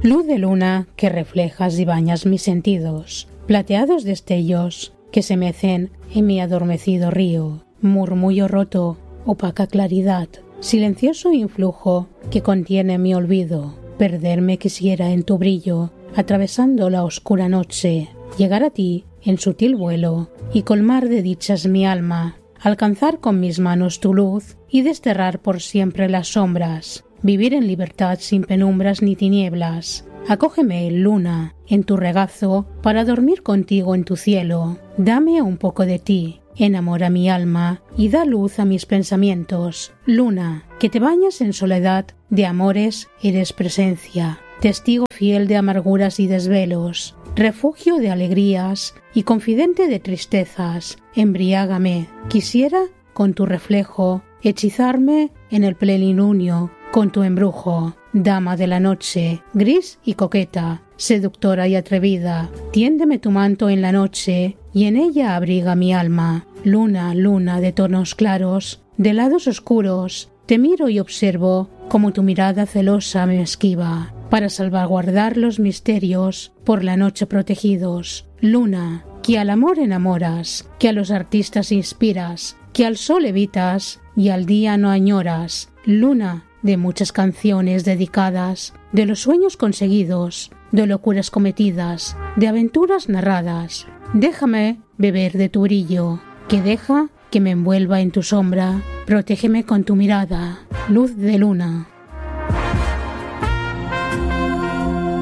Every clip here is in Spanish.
Luz de luna que reflejas y bañas mis sentidos, plateados destellos que se mecen en mi adormecido río, murmullo roto, opaca claridad, silencioso influjo que contiene mi olvido. Perderme quisiera en tu brillo, atravesando la oscura noche, llegar a ti en sutil vuelo y colmar de dichas mi alma, alcanzar con mis manos tu luz y desterrar por siempre las sombras, vivir en libertad sin penumbras ni tinieblas. Acógeme, luna, en tu regazo para dormir contigo en tu cielo. Dame un poco de ti, enamora mi alma y da luz a mis pensamientos. Luna, que te bañas en soledad de amores, eres presencia, testigo fiel de amarguras y desvelos, refugio de alegrías y confidente de tristezas. Embriágame, quisiera con tu reflejo hechizarme en el plenilunio con tu embrujo. Dama de la noche, gris y coqueta, seductora y atrevida, tiéndeme tu manto en la noche y en ella abriga mi alma. Luna, luna de tonos claros, de lados oscuros, te miro y observo como tu mirada celosa me esquiva, para salvaguardar los misterios por la noche protegidos. Luna, que al amor enamoras, que a los artistas inspiras, que al sol evitas y al día no añoras. Luna, de muchas canciones dedicadas, de los sueños conseguidos, de locuras cometidas, de aventuras narradas. Déjame beber de tu brillo, que deja que me envuelva en tu sombra. Protégeme con tu mirada, luz de luna.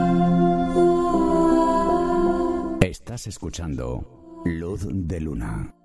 Estás escuchando Luz de Luna.